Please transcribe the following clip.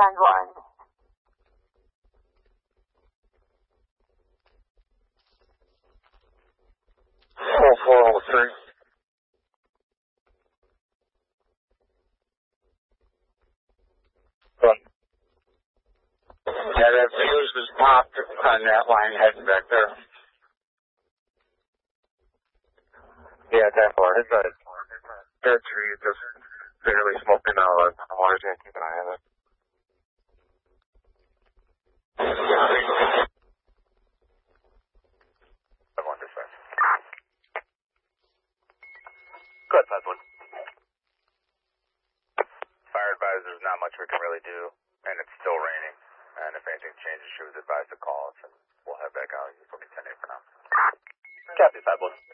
combined line. 4403. Yeah, that fuse was popped on that line heading back there. Yeah, 10-4. It's a dead tree, just barely smoking out of the water tank. Keep an eye on it. Everyone dispatch. Go ahead, 5-1. Fire advisor, there's not much we can really do, and it's still raining. And if anything changes, she was advised to call us, and we'll head back out. It'll be 10-8 for now. Copy, 5-1.